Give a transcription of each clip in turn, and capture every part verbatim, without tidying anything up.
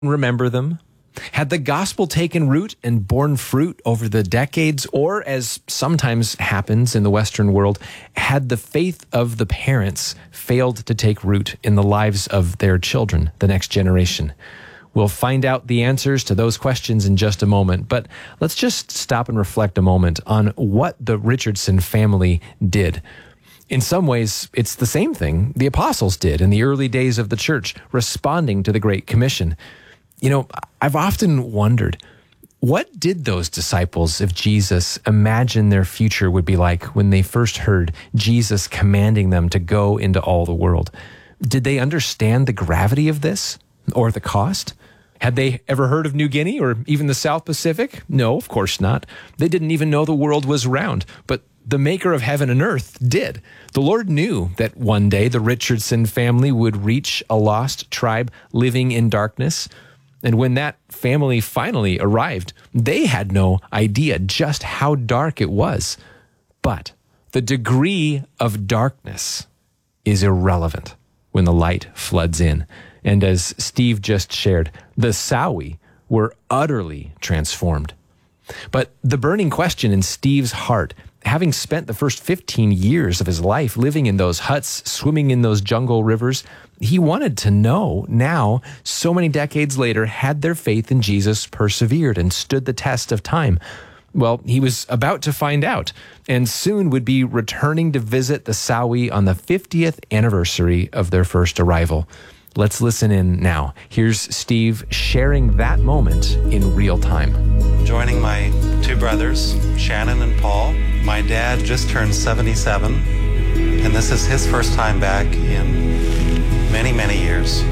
remember them? Had the gospel taken root and borne fruit over the decades? Or, as sometimes happens in the Western world, had the faith of the parents failed to take root in the lives of their children, the next generation? We'll find out the answers to those questions in just a moment, but let's just stop and reflect a moment on what the Richardson family did. In some ways, it's the same thing the apostles did in the early days of the church, responding to the Great Commission. You know, I've often wondered, what did those disciples of Jesus imagine their future would be like when they first heard Jesus commanding them to go into all the world? Did they understand the gravity of this or the cost? Had they ever heard of New Guinea or even the South Pacific? No, of course not. They didn't even know the world was round, but the maker of heaven and earth did. The Lord knew that one day the Richardson family would reach a lost tribe living in darkness. And when that family finally arrived, they had no idea just how dark it was. But the degree of darkness is irrelevant when the light floods in. And as Steve just shared, the Sawi were utterly transformed. But the burning question in Steve's heart, having spent the first fifteen years of his life living in those huts, swimming in those jungle rivers, he wanted to know now, so many decades later, had their faith in Jesus persevered and stood the test of time? Well, he was about to find out, and soon would be returning to visit the Sawi on the fiftieth anniversary of their first arrival. Let's listen in now. Here's Steve sharing that moment in real time. Joining my two brothers, Shannon and Paul. My dad just turned seventy-seven, and this is his first time back in many, many years.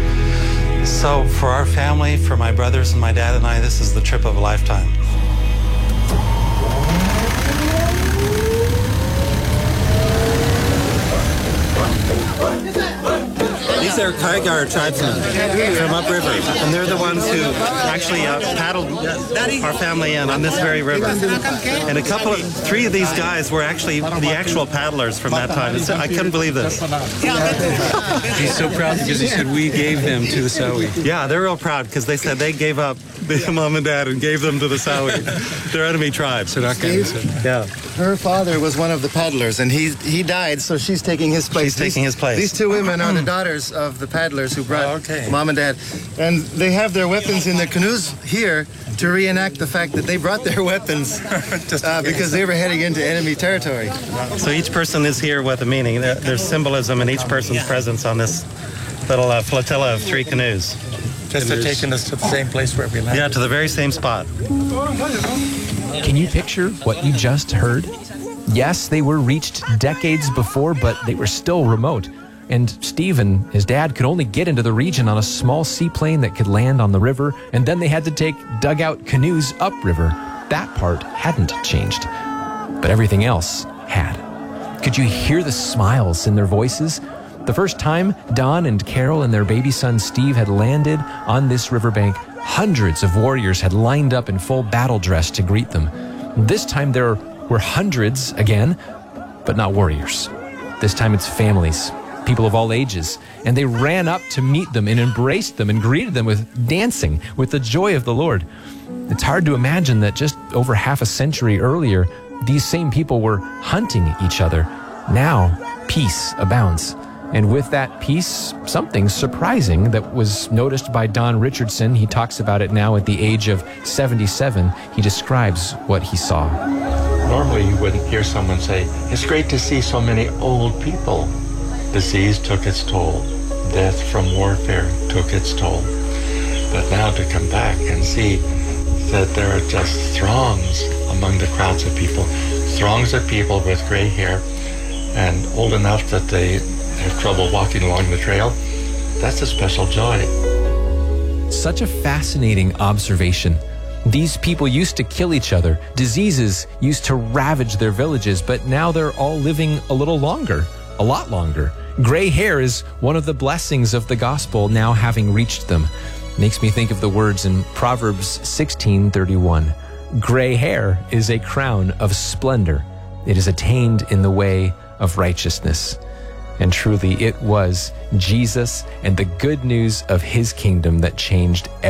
So for our family, for my brothers and my dad and I, this is the trip of a lifetime. These are Kaigar tribesmen from upriver, and they're the ones who actually uh, paddled our family in on this very river. And a couple of, three of these guys were actually the actual paddlers from that time. It's, I couldn't believe this. He's so proud because he said we gave them to the Sawi. Yeah, they're real proud because they said they gave up the mom and dad and gave them to the Sawi, their enemy tribe. Yeah. Her father was one of the paddlers, and he he died, so she's taking his place. She's taking his place. These two women are the daughters of the paddlers who brought oh, okay. mom and dad. And they have their weapons in their canoes here to reenact the fact that they brought their weapons uh, because they were heading into enemy territory. So each person is here with a meaning. There, there's symbolism in each person's presence on this little uh, flotilla of three canoes. Just to taking us to the same place where we landed. Yeah, to the very same spot. Can you picture what you just heard? Yes, they were reached decades before, but they were still remote. And Steve and his dad could only get into the region on a small seaplane that could land on the river, and then they had to take dugout canoes upriver. That part hadn't changed, but everything else had. Could you hear the smiles in their voices? The first time Don and Carol and their baby son Steve had landed on this riverbank, hundreds of warriors had lined up in full battle dress to greet them. This time there were hundreds again, but not warriors. This time it's families, people of all ages, and they ran up to meet them and embraced them and greeted them with dancing, with the joy of the Lord. It's hard to imagine that just over half a century earlier, these same people were hunting each other. Now, peace abounds. And with that peace, something surprising that was noticed by Don Richardson. He talks about it now at the age of seventy-seven. He describes what he saw. Normally you wouldn't hear someone say, "It's great to see so many old people." Disease took its toll. Death from warfare took its toll. But now to come back and see that there are just throngs among the crowds of people, throngs of people with gray hair and old enough that they have trouble walking along the trail, that's a special joy. Such a fascinating observation. These people used to kill each other. Diseases used to ravage their villages, but now they're all living a little longer, a lot longer. Gray hair is one of the blessings of the gospel now having reached them. Makes me think of the words in Proverbs sixteen thirty-one. Gray hair is a crown of splendor. It is attained in the way of righteousness. And truly, it was Jesus and the good news of his kingdom that changed